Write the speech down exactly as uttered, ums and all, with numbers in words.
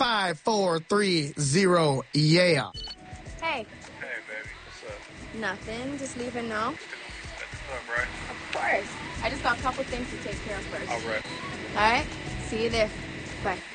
five, four, three, zero, yeah. Hey. Hey, baby. What's up? Nothing. Just leaving now. At the club, right? Of course. I just got a couple things to take care of first. All right. All right. See you there. Bye.